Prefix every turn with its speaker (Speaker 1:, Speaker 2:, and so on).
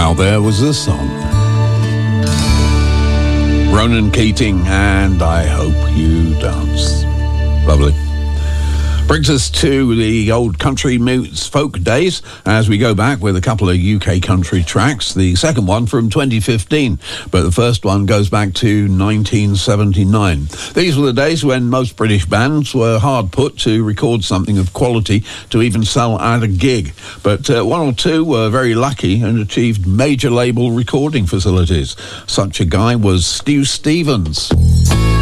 Speaker 1: Now there was this song. Ronan Keating, and I Hope You Dance. Lovely. Brings us to the old country meets folk days as we go back with a couple of UK country tracks. The second one from 2015, but the first one goes back to 1979. These were the days when most British bands were hard put to record something of quality to even sell at a gig. But one or two were very lucky and achieved major label recording facilities. Such a guy was Stu Stevens.